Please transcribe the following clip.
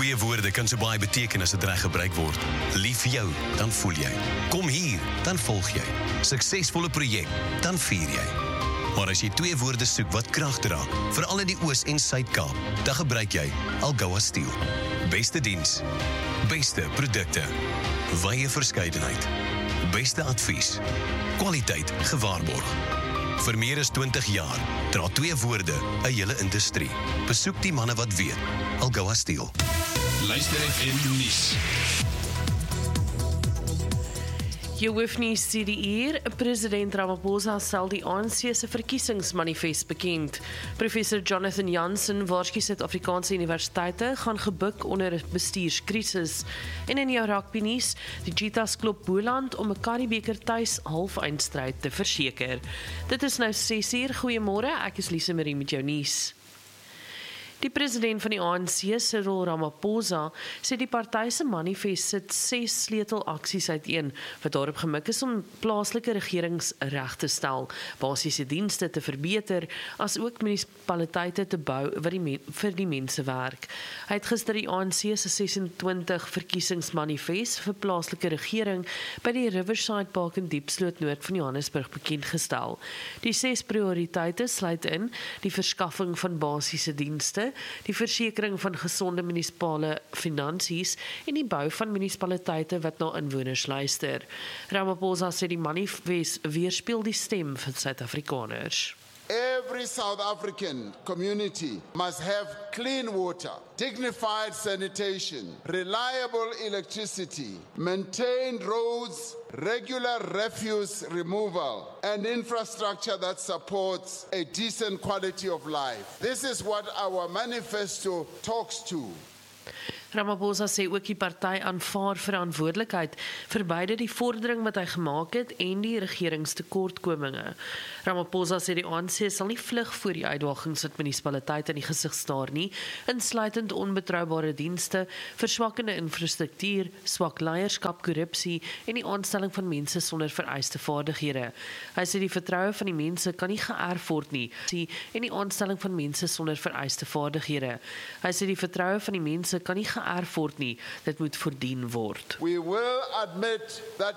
Twee woorde kan so baie beteken as dit reg gebruik word. Lief vir jou, dan voel jy. Kom hier, dan volg jy. Suksesvolle projek, dan vier jy. Maar as jy twee woorde soek wat krag dra, veral in die Oos- en Suid-Kaap, dan gebruik jy Algoa Steel. Beste diens, beste produkte, wye verskeidenheid, beste advies, kwaliteit gewaarborg. Vir meer as 20 jaar dra twee woorde 'n hele industrie. Besoek die manne wat weet. Algoa Steel. Luister FM nuus. Jy hoef nie sê die hier, president Ramaphosa sal die ANC se verkiesingsmanifest bekend. Professor Jonathan Jansen waarsku Suid-Afrikaanse universiteite gaan gebuk onder 'n bestuurskrisis. En in jou rugby nuus, die Cheetahs klop Boland om 'n Karibebeker tuis halfeindstryd te verseker. Dit is nou 6uur, goeiemôre, ek is Lise Marie met jou nuus. Die president van die ANC, Cyril Ramaphosa, sê die party se manifest sit 6 sleutelaksies uiteen wat daarop gemik is om plaaslike regerings reg te stel, basiese dienste te verbeter, as ook munisipaliteite te bou wat vir die mense werk. Hy het gister die ANC se 26 verkiesingsmanifest vir plaaslike regering by die Riverside Park in Diepsloot Noord van Johannesburg bekendgestel. Die 6 prioriteite sluit in die verskaffing van basiese dienste, die versekering van gesonde munisipale finansies en die bou van munisipaliteite wat na inwoners luister. Ramaphosa sê die manifest weerspieël die stem van Suid-Afrikaners. Every South African community must have clean water, dignified sanitation, reliable electricity, maintained roads, regular refuse removal, and infrastructure that supports a decent quality of life. This is what our manifesto talks to. Ramaphosa sê ook die party aanvaar verantwoordelikheid vir beide die vordering wat hy gemaak het en die regeringstekortkominge. Ramaphosa sê die ANC sal nie vlug voor die uitdagings wat munisipaliteite in die gesig staar nie, insluitend onbetroubare dienste, verswakkende infrastruktuur, swak leierskap, korrupsie en die aanstelling van mense sonder vereiste vaardighede. Hy sê die vertroue van die mense kan nie geërf word nie, en die aanstelling van mense sonder vereiste vaardighede. Hy sê die vertroue van die mense kan nie geërf word nie, dit moet verdien word. We will admit that